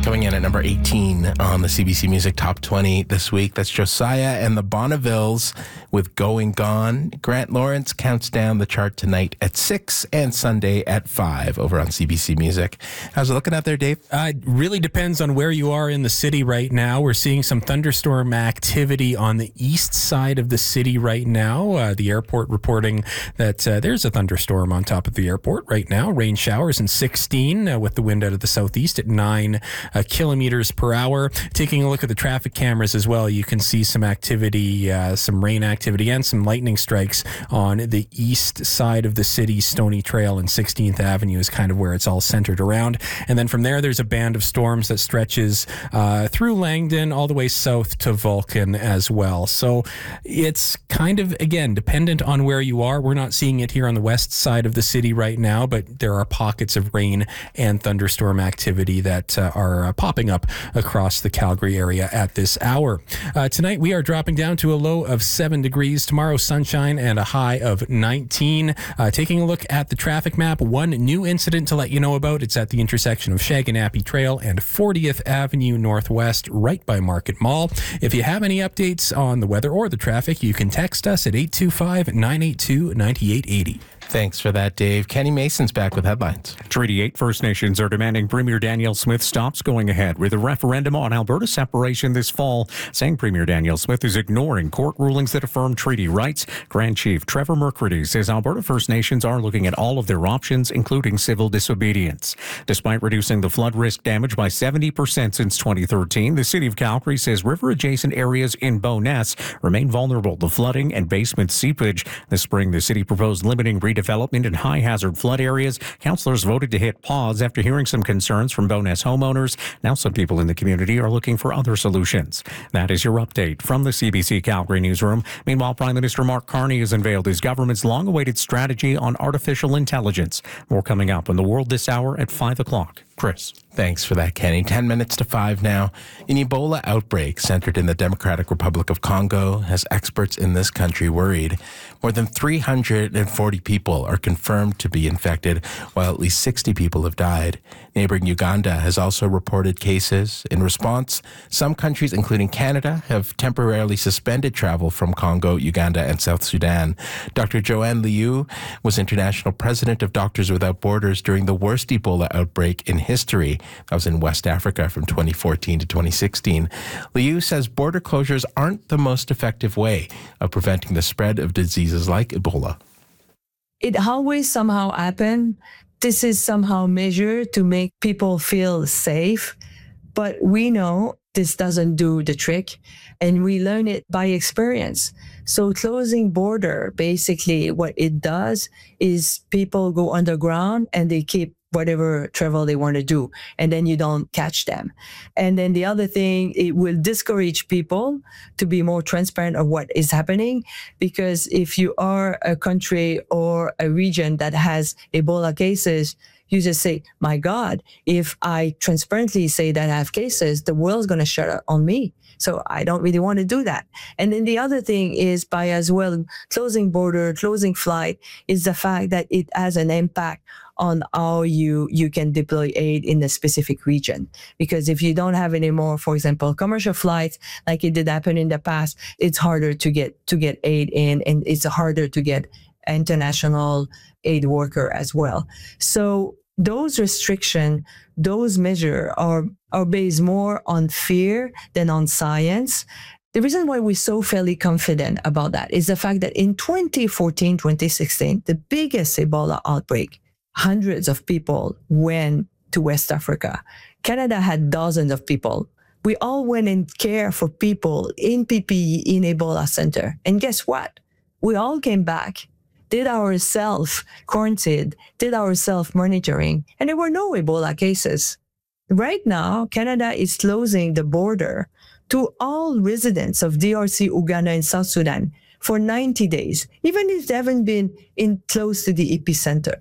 Coming in at number 18 on the CBC Music Top 20 this week, that's Josiah and the Bonnevilles with Going Gone. Grant Lawrence counts down the chart tonight at 6 and Sunday at 5 over on CBC Music. How's it looking out there, Dave? It really depends on where you are in the city right now. We're seeing some thunderstorm activity on the east side of the city right now. The airport reporting that there's a thunderstorm on top of the airport right now. Rain showers in 16 with the wind out of the southeast at 9 kilometers per hour. Taking a look at the traffic cameras as well, you can see some activity, some rain activity and some lightning strikes on the east side of the city. Stony Trail and 16th Avenue is kind of where it's all centered around. And then from there, there's a band of storms that stretches through Langdon all the way south to Vulcan as well. So it's kind of, again, dependent on where you are. We're not seeing it here on the west side of the city right now, but there are pockets of rain and thunderstorm activity that are popping up across the Calgary area at this hour. Tonight, we are dropping down to a low of 7 degrees. Tomorrow, sunshine and a high of 19. Taking a look at the traffic map, one new incident to let you know about. It's at the intersection of Shaganappy Trail and 40th Avenue Northwest, right by Market Mall. If you have any updates on the weather or the traffic, you can text us at 825-982-9880. Thanks for that, Dave. Kenny Mason's back with headlines. Treaty 8 First Nations are demanding Premier Danielle Smith stops going ahead with a referendum on Alberta separation this fall, saying Premier Danielle Smith is ignoring court rulings that affirm treaty rights. Grand Chief Trevor McCready says Alberta First Nations are looking at all of their options, including civil disobedience. Despite reducing the flood risk damage by 70% since 2013, the City of Calgary says river-adjacent areas in Bowness remain vulnerable to flooding and basement seepage. This spring, the city proposed limiting redevelopment in high-hazard flood areas. Councillors voted to hit pause after hearing some concerns from Bowness homeowners. Now some people in the community are looking for other solutions. That is your update from the CBC Calgary newsroom. Meanwhile, Prime Minister Mark Carney has unveiled his government's long-awaited strategy on artificial intelligence. More coming up on The World this hour at 5 o'clock. Chris. Thanks for that, Kenny. 10 minutes to 5 now. An Ebola outbreak centered in the Democratic Republic of Congo has experts in this country worried. More than 340 people are confirmed to be infected, while at least 60 people have died. Neighboring Uganda has also reported cases. In response, some countries, including Canada, have temporarily suspended travel from Congo, Uganda, and South Sudan. Dr. Joanne Liu was international president of Doctors Without Borders during the worst Ebola outbreak in history. That was in West Africa from 2014 to 2016. Liu says border closures aren't the most effective way of preventing the spread of diseases like Ebola. It always somehow happens. This is somehow measured to make people feel safe, but we know this doesn't do the trick, and we learn it by experience. So closing border, basically what it does is people go underground and they keep whatever travel they want to do, and then you don't catch them. And then the other thing, it will discourage people to be more transparent of what is happening, because if you are a country or a region that has Ebola cases, you just say, my God, if I transparently say that I have cases, the world's going to shut up on me. So I don't really want to do that. And then the other thing is, by as well closing border, closing flight, is the fact that it has an impact on how you can deploy aid in a specific region. Because if you don't have any more, for example, commercial flights, like it did happen in the past, it's harder to get aid in, and it's harder to get international aid worker as well. So those restrictions, those measures are based more on fear than on science. The reason why we're so fairly confident about that is the fact that in 2014, 2016, the biggest Ebola outbreak, hundreds of people went to West Africa. Canada had dozens of people. We all went and cared for people in PPE in Ebola Center. And guess what? We all came back, did our self-quarantine, did our self-monitoring, and there were no Ebola cases. Right now, Canada is closing the border to all residents of DRC, Uganda, and South Sudan for 90 days, even if they haven't been close to the epicenter.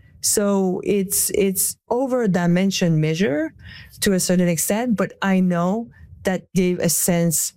So it's over a dimension measure to a certain extent, but I know that gave a sense